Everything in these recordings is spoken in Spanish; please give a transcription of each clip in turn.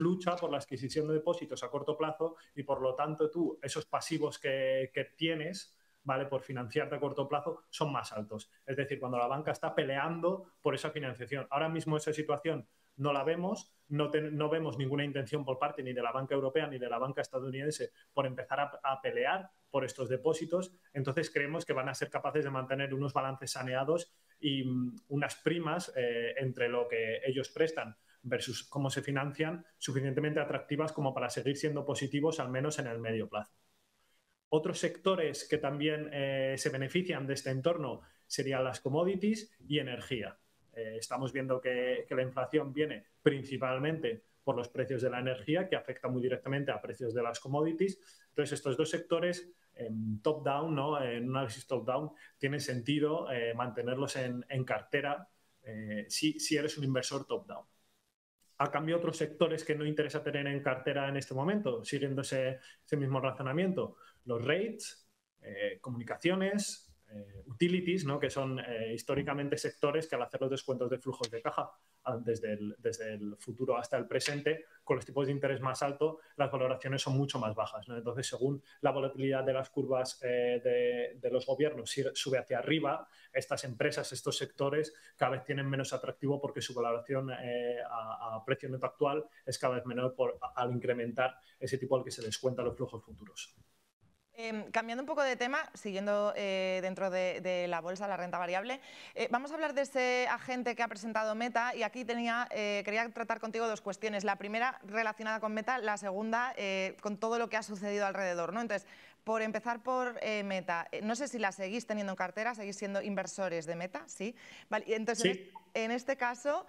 lucha por la adquisición de depósitos a corto plazo y, por lo tanto, tú, esos pasivos que tienes, ¿vale?, por financiarte a corto plazo, son más altos. Es decir, cuando la banca está peleando por esa financiación. Ahora mismo esa situación no la vemos, no vemos ninguna intención por parte ni de la banca europea ni de la banca estadounidense por empezar a pelear por estos depósitos. Entonces creemos que van a ser capaces de mantener unos balances saneados y unas primas entre lo que ellos prestan versus cómo se financian, suficientemente atractivas como para seguir siendo positivos, al menos en el medio plazo. Otros sectores que también se benefician de este entorno serían las commodities y energía. Estamos viendo que la inflación viene principalmente por los precios de la energía, que afecta muy directamente a precios de las commodities. Entonces, estos dos sectores, top-down, ¿no?, en un análisis top-down, tiene sentido mantenerlos en cartera si eres un inversor top-down. A cambio, otros sectores que no interesa tener en cartera en este momento, siguiendo ese mismo razonamiento, los rates, comunicaciones, utilities, ¿no?, que son históricamente sectores que, al hacer los descuentos de flujos de caja desde el futuro hasta el presente, con los tipos de interés más altos, las valoraciones son mucho más bajas, ¿no? Entonces, según la volatilidad de las curvas de los gobiernos sube hacia arriba, estas empresas, estos sectores, cada vez tienen menos atractivo porque su valoración a precio neto actual es cada vez menor al incrementar ese tipo al que se descuentan los flujos futuros. Cambiando un poco de tema, siguiendo dentro de la bolsa, la renta variable, vamos a hablar de ese agente que ha presentado Meta, y aquí quería tratar contigo dos cuestiones. La primera relacionada con Meta, la segunda con todo lo que ha sucedido alrededor, ¿no? Entonces, por empezar por Meta, no sé si la seguís teniendo en cartera, seguís siendo inversores de Meta, ¿sí? Vale, entonces, sí. En este caso,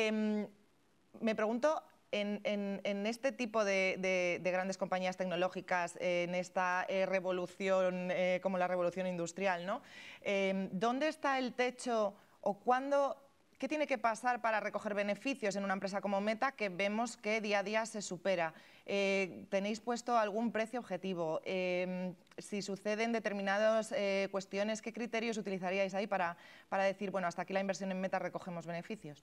me pregunto, en este tipo de grandes compañías tecnológicas, en esta revolución como la revolución industrial, ¿no?, ¿dónde está el techo o qué tiene que pasar para recoger beneficios en una empresa como Meta, que vemos que día a día se supera? ¿Tenéis puesto algún precio objetivo? Si suceden determinadas cuestiones, ¿qué criterios utilizaríais ahí para decir, bueno, hasta aquí la inversión en Meta, recogemos beneficios?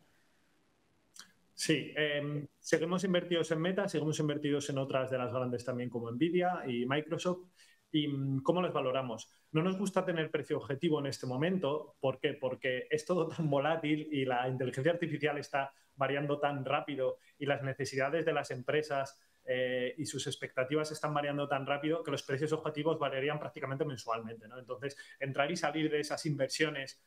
Sí, seguimos invertidos en Meta, seguimos invertidos en otras de las grandes también, como Nvidia y Microsoft. ¿Y cómo les valoramos? No nos gusta tener precio objetivo en este momento. ¿Por qué? Porque es todo tan volátil y la inteligencia artificial está variando tan rápido y las necesidades de las empresas y sus expectativas están variando tan rápido que los precios objetivos variarían prácticamente mensualmente, ¿no? Entonces, entrar y salir de esas inversiones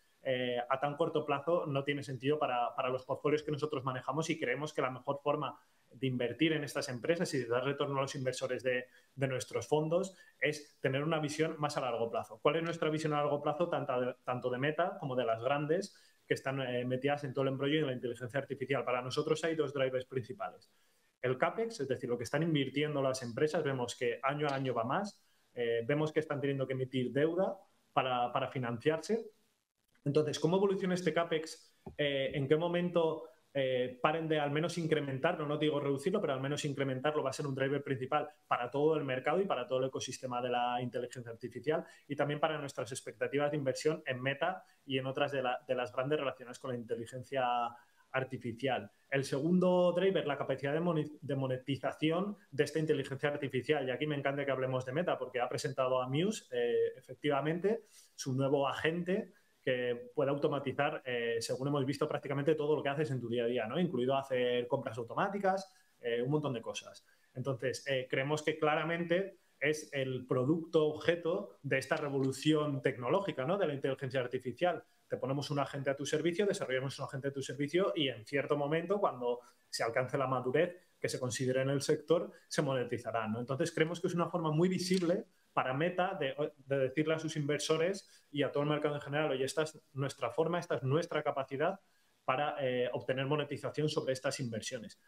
a tan corto plazo no tiene sentido para los portfolios que nosotros manejamos, y creemos que la mejor forma de invertir en estas empresas y de dar retorno a los inversores de nuestros fondos es tener una visión más a largo plazo. ¿Cuál es nuestra visión a largo plazo, tanto de Meta como de las grandes que están metidas en todo el embrollo y en la inteligencia artificial? Para nosotros hay dos drivers principales. El CAPEX, es decir, lo que están invirtiendo las empresas, vemos que año a año va más, vemos que están teniendo que emitir deuda para financiarse. Entonces, ¿cómo evoluciona este CAPEX? ¿En qué momento paren de al menos incrementarlo? No digo reducirlo, pero al menos incrementarlo va a ser un driver principal para todo el mercado y para todo el ecosistema de la inteligencia artificial, y también para nuestras expectativas de inversión en Meta y en otras de las grandes relacionadas con la inteligencia artificial. El segundo driver, la capacidad de monetización de esta inteligencia artificial. Y aquí me encanta que hablemos de Meta, porque ha presentado a Muse, efectivamente, su nuevo agente que puede automatizar, según hemos visto, prácticamente todo lo que haces en tu día a día, ¿no?, incluido hacer compras automáticas, un montón de cosas. Entonces, creemos que claramente es el producto objeto de esta revolución tecnológica, ¿no?, de la inteligencia artificial. Te ponemos un agente a tu servicio, desarrollamos un agente a tu servicio, y en cierto momento, cuando se alcance la madurez que se considere en el sector, se monetizará, ¿no? Entonces, creemos que es una forma muy visible para Meta de decirle a sus inversores y a todo el mercado en general: oye, esta es nuestra forma, esta es nuestra capacidad para obtener monetización sobre estas inversiones.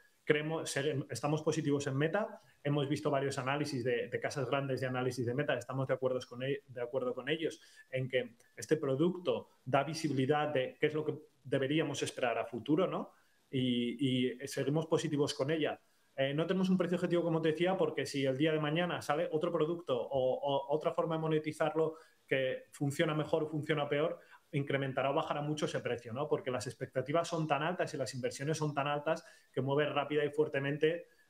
Estamos positivos en Meta, hemos visto varios análisis de casas grandes de análisis de Meta, estamos de acuerdo con ellos en que este producto da visibilidad de qué es lo que deberíamos esperar a futuro, ¿no? Y seguimos positivos con ella. No tenemos un precio objetivo, como te decía, porque si el día de mañana sale otro producto o otra forma de monetizarlo que funciona mejor o funciona peor, incrementará o bajará mucho ese precio, ¿no? Porque las expectativas son tan altas y las inversiones son tan altas que mueve rápida y fuertemente